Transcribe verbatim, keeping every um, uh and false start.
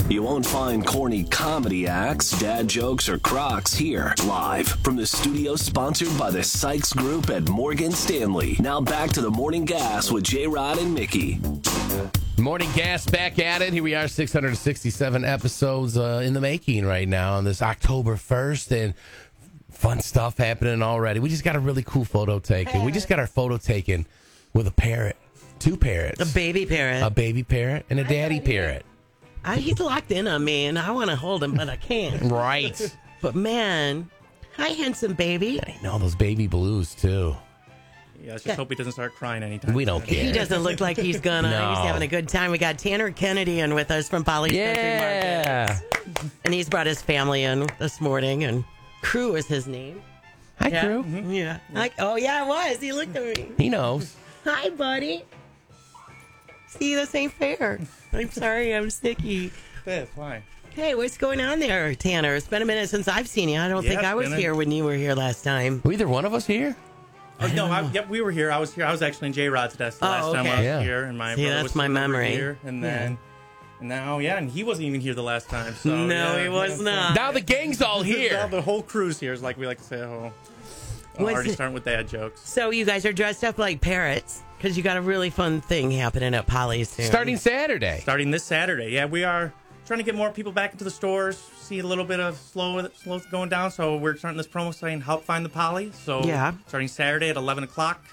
You won't find corny comedy acts, dad jokes, or crocs here. Live from the studio sponsored by the Sykes Group at Morgan Stanley. Now back to the Morning Gas with J-Rod and Mickey. Morning Gas back at it. Here we are, six hundred sixty-seven episodes uh, in the making right now on this October first, and fun stuff happening already. We just got a really cool photo taken. We just got our photo taken with a parrot, two parrots. A baby parrot. A baby parrot and a daddy parrot. I, he's locked in on me, and I want to hold him, but I can't. Right. But, man, hi, handsome baby. I know, those baby blues, too. Yeah, let's just hope he doesn't start crying anytime. We don't care. He doesn't look like he's gonna. No. He's having a good time. We got Tanner Kennedy in with us from Polly's Yeah. Country Market. And he's brought his family in this morning, and Crew is his name. Hi, Yeah. Crew. Mm-hmm. Yeah. Like, oh, yeah, it was. He looked at me. He knows. Hi, buddy. See, this ain't fair. I'm sorry, I'm sticky. That's why. Hey, what's going on there, Tanner? It's been a minute since I've seen you. I don't Yeah, think I it's was been a- here when you were here last time. Were either one of us here? Oh, no, I, yep, we were here. I was here. I was actually in J Rod's desk the Oh, last time okay. I was Yeah. here, and my See, brother that's was my sitting over memory. Here, and then, and now, yeah, and he wasn't even here the last time. So No, yeah, he was yeah, not. Now the gang's all Now here. the whole crew's here, is like we like to say. Oh, oh, Was already it- starting with dad jokes. So you guys are dressed up like parrots because you got a really fun thing happening at Polly's soon. Starting Saturday. Starting this Saturday, yeah, we are trying to get more people back into the stores. See a little bit of slow, slow going down, so we're starting this promo saying "Help Find the Polly." So Yeah. starting Saturday at eleven o'clock,